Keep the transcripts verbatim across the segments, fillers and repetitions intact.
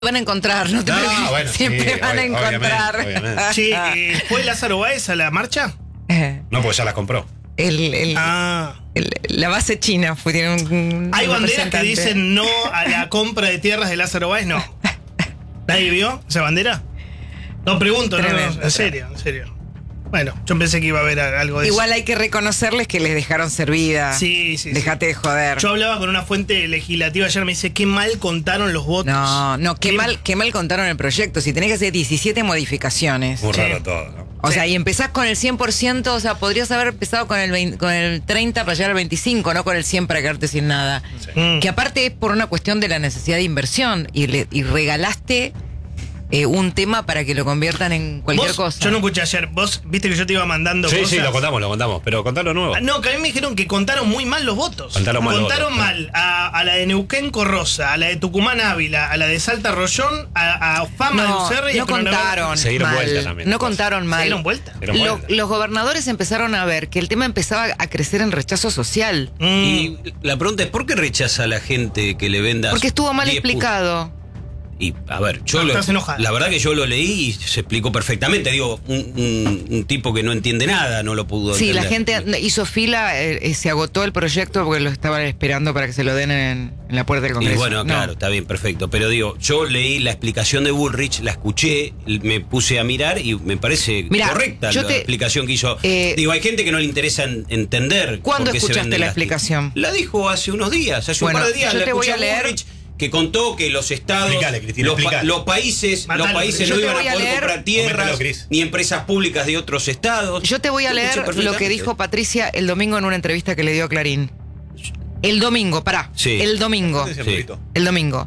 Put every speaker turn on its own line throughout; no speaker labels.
Van a encontrar, no te
No,
preocupes.
bueno,
Siempre
sí,
van a
obvi-
encontrar.
obviamente, obviamente.
Sí, eh, ¿fue Lázaro Báez a la marcha?
Eh,
No, pues ya la compró.
el, el,
Ah.
el- la base china fue, tiene un, un
¿Hay banderas que
representante.
dicen no a la compra de tierras de Lázaro Báez? No. ¿Nadie vio esa bandera? No, pregunto, no, no,
Tremendo.
en serio, en serio. Bueno, yo pensé que iba a haber algo de
Igual
eso.
hay que reconocerles que les dejaron servida.
Sí, sí, sí.
Déjate de joder.
Yo hablaba con una fuente legislativa ayer, me dice, qué mal contaron los votos.
No, no, qué mal, qué mal contaron el proyecto. Si tenés que hacer diecisiete modificaciones.
Muy
Sí.
raro todo, ¿no?
O
Sí.
sea, y empezás con el cien por ciento, o sea, podrías haber empezado con el, veinte, con el treinta para llegar al veinticinco, no con el cien para quedarte sin nada.
Mm.
Que aparte es por una cuestión de la necesidad de inversión y, le, y regalaste eh, un tema para que lo conviertan en cualquier
¿Vos?
cosa.
Yo no escuché ayer. Vos viste que yo te iba mandando
Sí,
cosas.
sí, lo contamos, lo contamos. Pero contalo nuevo.
Ah, No, que a mí me dijeron que contaron muy mal los votos.
Contaron mal los
Contaron
votos,
mal a, a la de Neuquén Corrosa, a la de Tucumán Ávila, a la de Salta Rollón, a, a Fama de
No,
Ucerra y
no
a Coronel-
contaron
Se dieron
mal.
vuelta también,
no
cosas.
contaron mal.
¿Se dieron vuelta?
Se dieron
Lo-
vuelta.
los gobernadores empezaron a ver que el tema empezaba a crecer en rechazo social.
Mm.
Y la pregunta es, ¿por qué rechaza a la gente que le venda?
Porque estuvo mal
diez
explicado.
pu- Y, a ver, yo
No,
lo,
estás enojada.
la verdad que yo lo leí y se explicó perfectamente. Digo, un, un- un tipo que no entiende nada no lo pudo
Sí, la
entender.
gente hizo fila, eh, eh, se agotó el proyecto porque lo estaban esperando para que se lo den en, en la puerta del
Y
Congreso.
bueno,
No.
claro, está bien, perfecto. Pero digo, yo leí la explicación de Bullrich, la escuché, me puse a mirar y me parece
Mirá,
correcta
yo
la
te-
explicación que hizo.
eh,
digo, hay gente que no le interesa en- entender.
¿Cuándo
por qué se
escuchaste
venden
la
las tierras.
explicación?
La dijo hace unos días, hace
Bueno,
un par de días.
yo
la
te voy
escuché
a leer-
Bullrich, que contó que los estados,
Explicale, Cristina,
los, pa-
explicale.
los países,
Matalo,
los países
yo
no
te
iban a
voy a
poder
leer-
comprar tierras
Coméntelo, Cris.
ni empresas públicas de otros estados.
Yo te voy a
Lo escuché
leer lo que
perfectamente.
dijo Patricia el domingo en una entrevista que le dio a Clarín. El domingo, pará.
Sí.
El domingo.
Sí.
El domingo.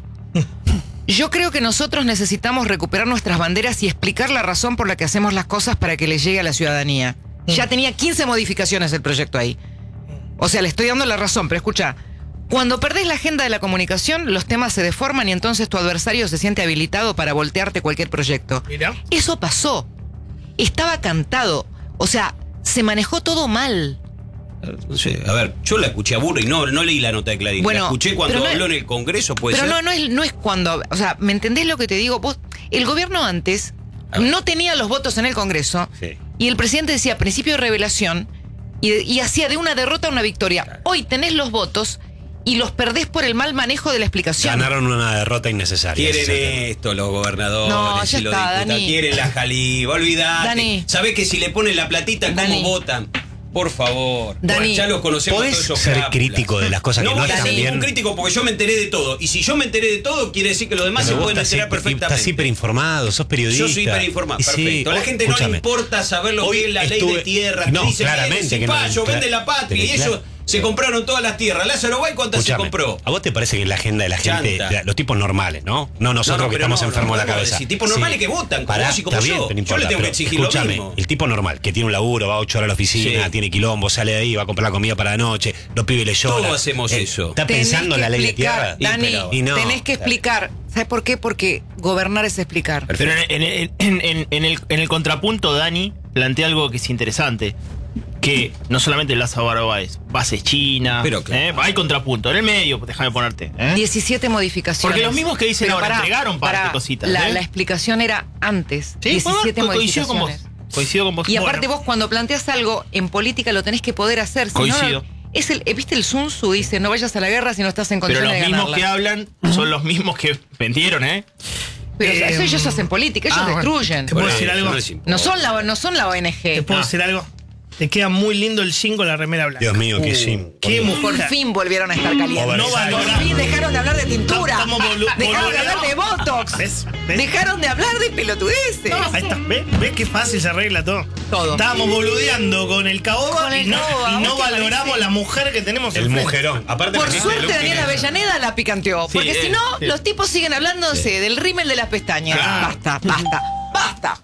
Yo creo que nosotros necesitamos recuperar nuestras banderas y explicar la razón por la que hacemos las cosas para que le llegue a la ciudadanía. Ya tenía quince modificaciones el proyecto ahí. O sea, le estoy dando la razón, pero escucha. Cuando perdés la agenda de la comunicación, los temas se deforman y entonces tu adversario se siente habilitado para voltearte cualquier proyecto.
Mirá.
Eso pasó. Estaba cantado. O sea, se manejó todo mal.
No sé, a ver, yo la escuché a Burro y no, no leí la nota de Clarín.
Bueno,
la escuché cuando
pero no
habló
es-
en el Congreso, puede
Pero
ser.
no, no es, no es cuando. O sea, ¿me entendés lo que te digo? Vos, el gobierno antes
A ver.
no tenía los votos en el Congreso
Sí.
y el presidente decía principio de revelación y, y hacía de una derrota una victoria. Hoy tenés los votos y los perdés por el mal manejo de la explicación.
Ganaron una derrota innecesaria.
Quieren
Ese es el tema.
esto los gobernadores
No, ya
y los
está,
diputados.
Dani.
Quieren la jaliba, olvidate.
Dani.
¿Sabés que si le ponen la platita, cómo
Dani.
votan? Por favor.
Dani.
Ya los conocemos
¿Podés
todos esos
ser
cápsulas.
crítico de las cosas que no
voy a
están
ser
bien?
ningún crítico porque yo me enteré de todo. Y si yo me enteré de todo, quiere decir que los demás
Pero
se
vos
pueden
estás
enterar
hiper-
perfectamente.
Estás hiperinformado, sos periodista.
Yo soy hiperinformado,
Y sí,
perfecto. A la
hoy-
gente no
escúchame.
le importa saber lo
Hoy
que es la ley
estuve-
de tierras.
No,
que dice,
claramente
"Miren,
que no.
Cipayo,
Cla-
vende la patria". Y
pero
ellos
claro.
se compraron todas las tierras. Lázaro Báez, ¿cuántas se
Escúchame,
compró?
¿a vos te parece que en la agenda de la gente,
Chanta.
la- los tipos normales, ¿no? No nosotros
No, no,
que
pero
estamos
no,
enfermos
no,
de la
no,
cabeza.
si tipos normales que votan, como
Pará,
vos y como
está
yo.
bien, pero no
Yo le
importa,
tengo que
pero
exigir lo
escúchame,
mismo.
el tipo normal, que tiene un laburo, va ocho horas a la oficina,
Sí.
tiene quilombo, sale de ahí, va a comprar la comida para la noche, los pibes le lloran.
Todos hacemos eso.
¿Está
Tenés
pensando en
que
la ley de
explicar,
tierra?
Dani,
Y, pero-
y no,
tenés que explicar. ¿Sabes por qué? Porque gobernar es explicar.
Pero en, en- en- en- en el, en el contrapunto, Dani plantea algo que es interesante. Que no solamente Lázaro Báez, bases chinas.
Pero claro.
¿eh? Hay contrapunto. En el medio, déjame ponerte. ¿eh?
diecisiete modificaciones.
Porque los mismos que dicen
Pero
ahora
pará,
entregaron parte
pará,
de cositas.
La,
¿eh?
la explicación era antes.
Sí,
diecisiete
bueno, co- coincido con vos.
modificaciones.
Coincido con vos.
Y aparte
Bueno,
vos cuando planteas algo en política lo tenés que poder hacer. Si no,
Coincido.
no- es el, ¿viste el Sun Tzu? Dice, no vayas a la guerra si no estás en
pero
condiciones
los
de
mismos
ganarla.
que hablan son los mismos que vendieron, ¿eh?
Pero o sea, eso
Eh,
ellos hacen política, ellos
ah, bueno.
destruyen.
¿Te puedo
Por
decir
eso,
algo?
no les importa.
No son la, no son la O N
¿Te
G.
puedo
Ah.
decir algo? Te queda muy lindo el jean con la remera blanca.
Dios mío, qué
Uh,
sim.
Qué
Por-
Por
mujer.
fin volvieron a estar calientes.
No
Por
valoramos.
fin dejaron de hablar de tintura.
Estamos volu-
Dejaron de hablar
volviendo.
de Botox.
¿Ves? ¿Ves?
Dejaron de hablar de pelotudeces.
Ahí está. ¿Ves? ¿Ves qué fácil se arregla todo?
Todo.
Estábamos boludeando con el caoba
Con el
y no,
caoba,
y
¿vos
no
te
valoramos
parece?
la mujer que tenemos
El
enfrente.
mujerón. Aparte
Por
porque
suerte
este look
Daniel
tiene-
Avellaneda la picanteó. Porque
Sí,
si
eh,
no,
sí.
los tipos siguen hablándose del rímel de las pestañas.
Claro.
Basta, basta, basta.